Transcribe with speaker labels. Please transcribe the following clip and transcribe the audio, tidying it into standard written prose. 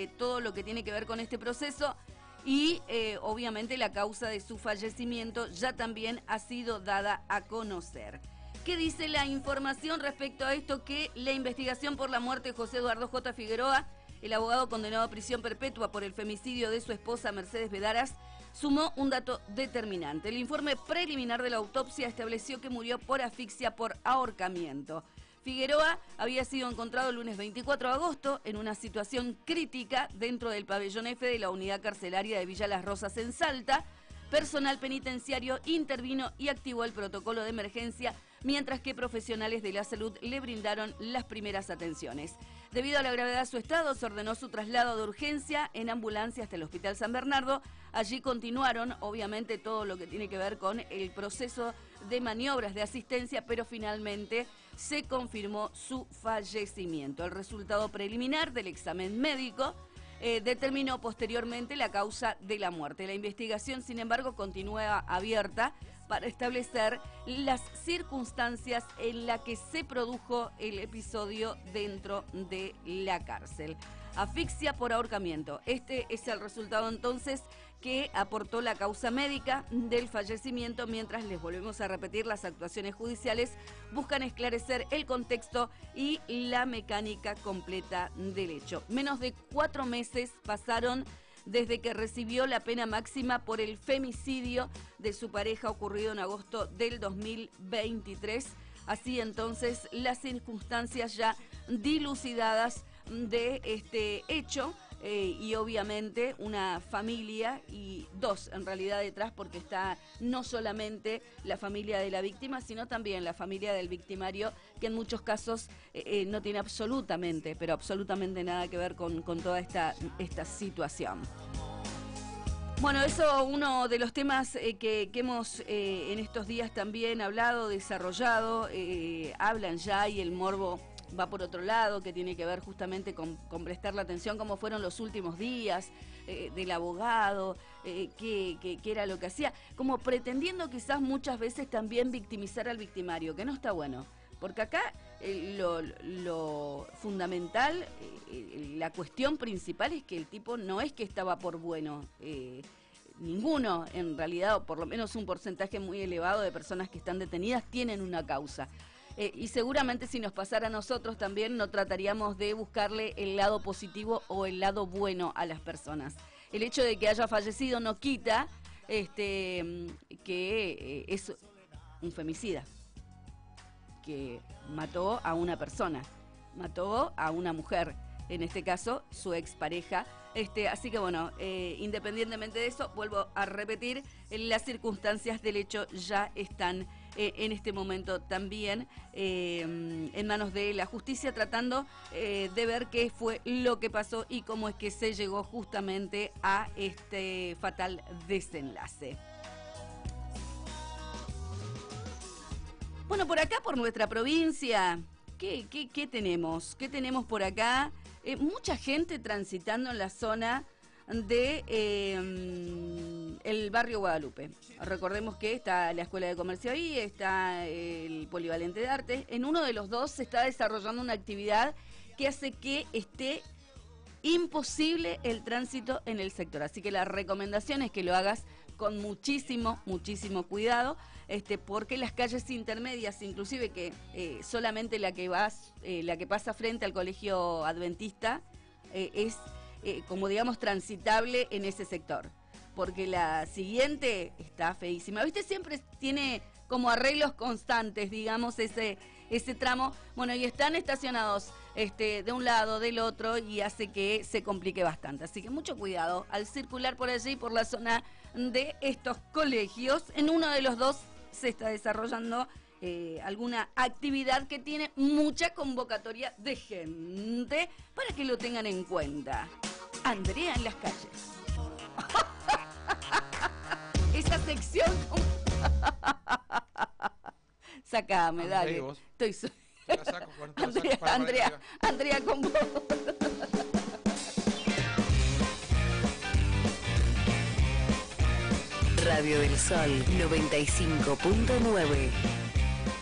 Speaker 1: todo lo que tiene que ver con este proceso y obviamente la causa de su fallecimiento ya también ha sido dada a conocer. ¿Qué dice la información respecto a esto? Que la investigación por la muerte de José Eduardo J. Figueroa, el abogado condenado a prisión perpetua por el femicidio de su esposa Mercedes Bedaras, sumó un dato determinante. El informe preliminar de la autopsia estableció que murió por asfixia por ahorcamiento. Figueroa había sido encontrado el lunes 24 de agosto en una situación crítica dentro del pabellón F de la unidad carcelaria de Villa Las Rosas en Salta. Personal penitenciario intervino y activó el protocolo de emergencia, mientras que profesionales de la salud le brindaron las primeras atenciones. Debido a la gravedad de su estado, se ordenó su traslado de urgencia en ambulancia hasta el Hospital San Bernardo. Allí continuaron, obviamente, todo lo que tiene que ver con el proceso de maniobras de asistencia, pero finalmente se confirmó su fallecimiento. El resultado preliminar del examen médico determinó posteriormente la causa de la muerte. La investigación, sin embargo, continúa abierta para establecer las circunstancias en las que se produjo el episodio dentro de la cárcel. Asfixia por ahorcamiento. Este es el resultado entonces que aportó la causa médica del fallecimiento, mientras les volvemos a repetir, las actuaciones judiciales buscan esclarecer el contexto y la mecánica completa del hecho. Menos de 4 meses pasaron desde que recibió la pena máxima por el femicidio de su pareja ocurrido en agosto del 2023. Así entonces, las circunstancias ya dilucidadas de este hecho y obviamente una familia y dos en realidad detrás, porque está no solamente la familia de la víctima, sino también la familia del victimario, que en muchos casos no tiene absolutamente, pero absolutamente nada que ver con toda esta situación. Bueno, eso uno de los temas que hemos en estos días también hablado, desarrollado, hablan ya y el morbo va por otro lado, que tiene que ver justamente con prestar la atención cómo fueron los últimos días del abogado, qué era lo que hacía, como pretendiendo quizás muchas veces también victimizar al victimario, que no está bueno. Porque acá lo fundamental, la cuestión principal es que el tipo no es que estaba por bueno. Ninguno, en realidad, o por lo menos un porcentaje muy elevado de personas que están detenidas tienen una causa. Y seguramente si nos pasara a nosotros también no trataríamos de buscarle el lado positivo o el lado bueno a las personas. El hecho de que haya fallecido no quita que es un femicida, que mató a una persona, mató a una mujer, en este caso su expareja. Así que bueno, independientemente de eso, vuelvo a repetir, las circunstancias del hecho ya están en este momento también en manos de la justicia, tratando de ver qué fue lo que pasó y cómo es que se llegó justamente a este fatal desenlace. Bueno, por acá, por nuestra provincia, ¿qué tenemos? ¿Qué tenemos por acá? Mucha gente transitando en la zona de el barrio Guadalupe. Recordemos que está la Escuela de Comercio ahí, está el Polivalente de Arte. En uno de los dos se está desarrollando una actividad que hace que esté imposible el tránsito en el sector. Así que la recomendación es que lo hagas con muchísimo cuidado, porque las calles intermedias, inclusive que solamente la que pasa frente al colegio adventista, es como digamos transitable en ese sector, porque la siguiente está feísima. ¿Viste? Siempre tiene como arreglos constantes, digamos, ese tramo. Bueno, y están estacionados de un lado, del otro, y hace que se complique bastante. Así que mucho cuidado al circular por allí, por la zona de estos colegios. En uno de los dos se está desarrollando alguna actividad que tiene mucha convocatoria de gente, para que lo tengan en cuenta. Andrea en las calles. Esa sección... Sacame, dale. Estoy
Speaker 2: la saco cuando
Speaker 1: Andrea con vos.
Speaker 3: Radio del Sol 95.9.